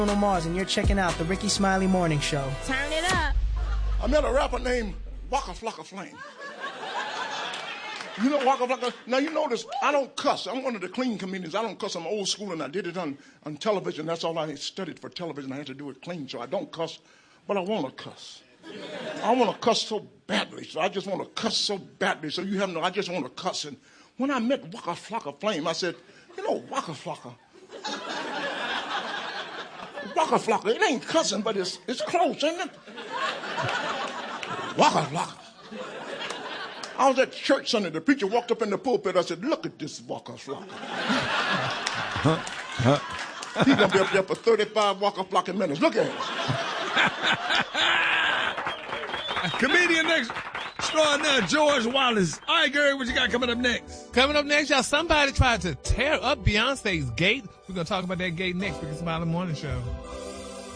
Bruno Mars, and you're checking out the Ricky Smiley Morning Show. Turn it up. I met a rapper named Waka Flocka Flame. You know Waka Flocka? Now, you notice I don't cuss. I'm one of the clean comedians. I don't cuss. I'm old school, and I did it on television. That's all I studied for television. I had to do it clean, so I don't cuss, but I want to cuss. I want to cuss so badly, so I just want to cuss so badly. So you have no, I just want to cuss. And when I met Waka Flocka Flame, I said, you know, Waka Flocka. Waka Flocka, it ain't cussing, but it's close, isn't it? Waka Flocka. I was at church Sunday. The preacher walked up in the pulpit. I said, look at this Waka Flocka. He's going to be up there for 35 Waka Flocka minutes. Look at him. Comedian next. Extraordinaire George Wallace. All right, Gary, what you got coming up next? Coming up next, y'all, somebody tried to tear up Beyonce's gate. We're going to talk about that gate next. Ricky Smiley Morning Show.